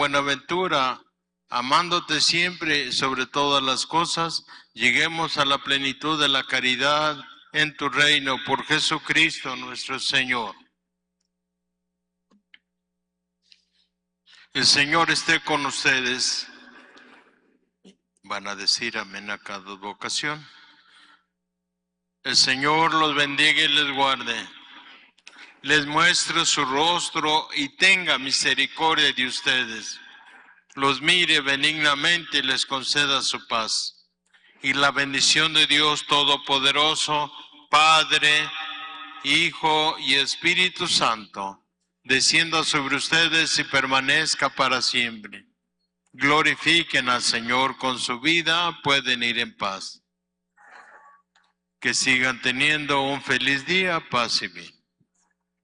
buena ventura, amándote siempre sobre todas las cosas, lleguemos a la plenitud de la caridad en tu reino, por Jesucristo nuestro Señor. El Señor esté con ustedes. Van a decir amén a cada vocación. El Señor los bendiga y les guarde. Les muestre su rostro y tenga misericordia de ustedes. Los mire benignamente y les conceda su paz. Y la bendición de Dios Todopoderoso, Padre, Hijo y Espíritu Santo, descienda sobre ustedes y permanezca para siempre. Glorifiquen al Señor con su vida, pueden ir en paz. Que sigan teniendo un feliz día, paz y bien.